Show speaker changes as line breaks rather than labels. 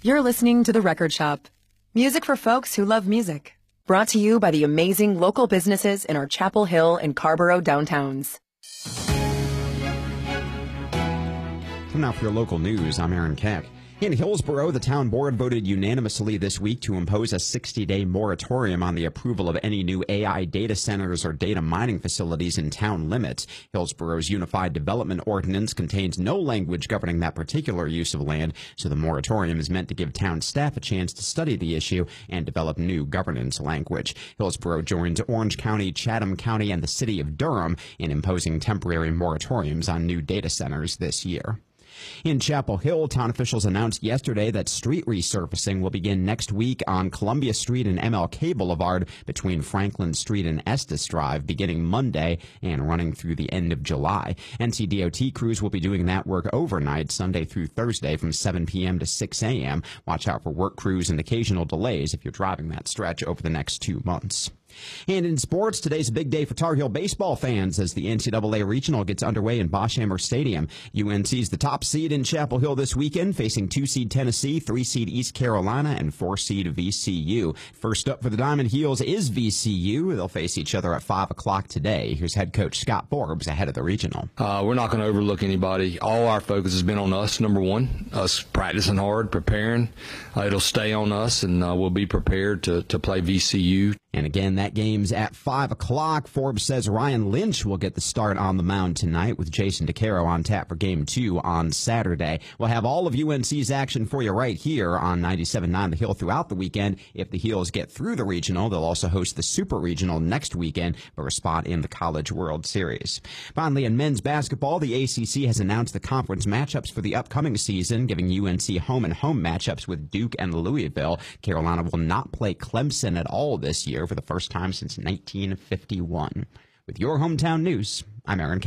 You're listening to The Record Shop. Music for folks who love music. Brought to you by the amazing local businesses in our Chapel Hill and Carborough downtowns.
Now for your local news, I'm Aaron Keck. In Hillsborough, the town board voted unanimously this week to impose a 60-day moratorium on the approval of any new AI data centers or data mining facilities in town limits. Hillsborough's Unified Development Ordinance contains no language governing that particular use of land, so the moratorium is meant to give town staff a chance to study the issue and develop new governance language. Hillsborough joins Orange County, Chatham County, and the city of Durham in imposing temporary moratoriums on new data centers this year. In Chapel Hill, town officials announced yesterday that street resurfacing will begin next week on Columbia Street and MLK Boulevard between Franklin Street and Estes Drive, beginning Monday and running through the end of July. NCDOT crews will be doing that work overnight, Sunday through Thursday from 7 p.m. to 6 a.m. Watch out for work crews and occasional delays if you're driving that stretch over the next 2 months. And in sports, today's a big day for Tar Heel baseball fans as the NCAA Regional gets underway in Boschhammer Stadium. UNC's the top seed in Chapel Hill this weekend, facing 2-seed Tennessee, 3-seed East Carolina, and 4-seed VCU. First up for the Diamond Heels is VCU. They'll face each other at 5 o'clock today. Here's head coach Scott Forbes ahead of the Regional.
We're not going to overlook anybody. All our focus has been on us, number one, us practicing hard, preparing. It'll stay on us, and we'll be prepared to play VCU.
And again, that game's at 5 o'clock. Forbes says Ryan Lynch will get the start on the mound tonight with Jason DeCaro on tap for Game 2 on Saturday. We'll have all of UNC's action for you right here on 97.9 The Hill throughout the weekend. If the Heels get through the Regional, they'll also host the Super Regional next weekend for a spot in the College World Series. Finally, in men's basketball, the ACC has announced the conference matchups for the upcoming season, giving UNC home-and-home matchups with Duke and Louisville. Carolina will not play Clemson at all this year for the first time since 1951. With your hometown news, I'm Aaron Keck.